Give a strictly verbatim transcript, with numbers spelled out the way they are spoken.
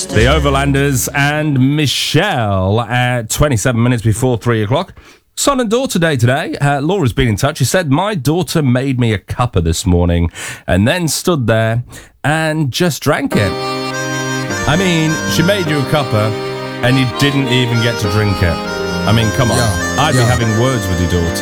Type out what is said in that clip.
The Overlanders and Michelle at twenty-seven minutes before three o'clock. Son and daughter day today. Uh, Laura's been in touch. She said, my daughter made me a cuppa this morning and then stood there and just drank it. I mean, she made you a cuppa and you didn't even get to drink it. I mean, come on. Yeah, I'd yeah. be having words with your daughter.